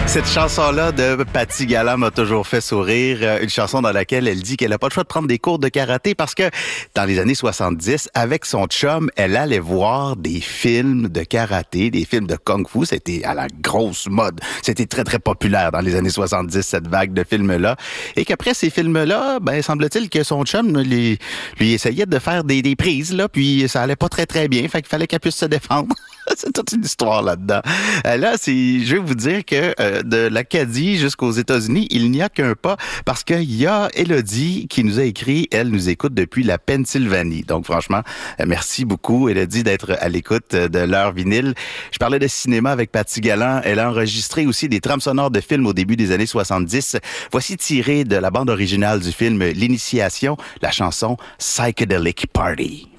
Cette chanson-là de Paty Galland m'a toujours fait sourire. Une chanson dans laquelle elle dit qu'elle n'a pas le choix de prendre des cours de karaté parce que dans les années 70, avec son chum, elle allait voir des films de karaté, des films de kung-fu. C'était à la grosse mode. C'était très, très populaire dans les années 70, cette vague de films-là. Et qu'après ces films-là, semble-t-il que son chum lui essayait de faire des prises, là, puis ça allait pas très, très bien. Fait qu'il fallait qu'elle puisse se défendre. C'est toute une histoire là-dedans. Là, je vais vous dire que de l'Acadie jusqu'aux États-Unis, il n'y a qu'un pas parce qu'il y a Élodie qui nous a écrit. Elle nous écoute depuis la Pennsylvanie. Donc, franchement, merci beaucoup, Élodie, d'être à l'écoute de l'heure vinyle. Je parlais de cinéma avec Paty Galland. Elle a enregistré aussi des trames sonores de films au début des années 70. Voici tiré de la bande originale du film L'Initiation, la chanson Psychedelic Party.